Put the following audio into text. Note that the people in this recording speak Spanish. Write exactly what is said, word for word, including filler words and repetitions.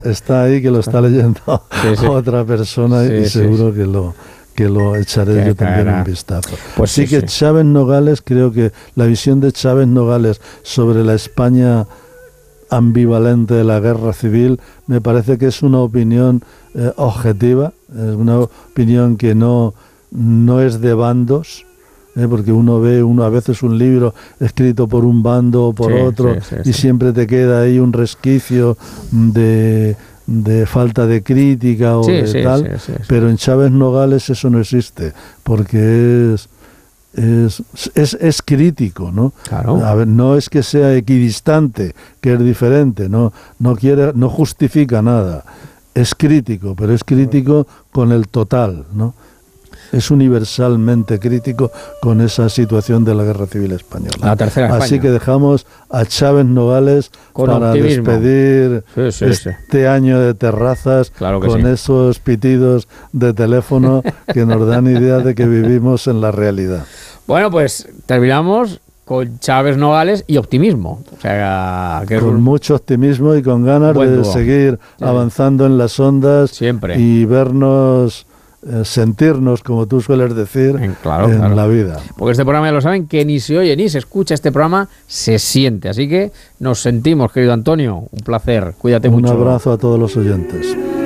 Está ahí, que lo está leyendo sí, sí. otra persona sí, y seguro sí. que lo que lo echaré que yo también un vistazo. Pues Así sí, que sí. Chávez Nogales, creo que la visión de Chávez Nogales sobre la España ambivalente de la guerra civil me parece que es una opinión eh, objetiva, es una opinión que no, no es de bandos, eh, porque uno ve uno a veces un libro escrito por un bando o por sí, otro sí, sí, y sí. siempre te queda ahí un resquicio de... de falta de crítica o sí, de sí, tal, sí, sí, sí. pero en Chávez Nogales eso no existe, porque es es, es, es crítico, ¿no? Claro. A ver, no es que sea equidistante, que es diferente, no, no quiere, no justifica nada, es crítico, pero es crítico con el total, ¿no? Es universalmente crítico con esa situación de la Guerra Civil Española. La tercera España. Así que dejamos a Chávez Nogales con para optimismo. despedir sí, sí, este sí. año de terrazas claro con sí. esos pitidos de teléfono que nos dan idea de que vivimos en la realidad. Bueno, pues terminamos con Chávez Nogales y optimismo. O sea, que con es un... mucho optimismo y con ganas de dúo. seguir sí. avanzando en las ondas siempre y vernos... Eh, sentirnos, como tú sueles decir, en, claro, en claro. la vida. Porque este programa, ya lo saben, que ni se oye ni se escucha, este programa se siente. Así que nos sentimos, querido Antonio. Un placer. Cuídate Un mucho. Un abrazo a todos los oyentes.